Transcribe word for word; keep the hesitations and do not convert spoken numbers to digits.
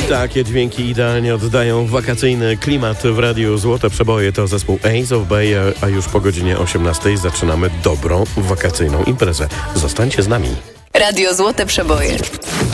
Takie dźwięki idealnie oddają wakacyjny klimat w Radiu Złote Przeboje. To zespół Ace of Base, a już po godzinie osiemnastej zaczynamy dobrą wakacyjną imprezę. Zostańcie z nami. Radio Złote Przeboje.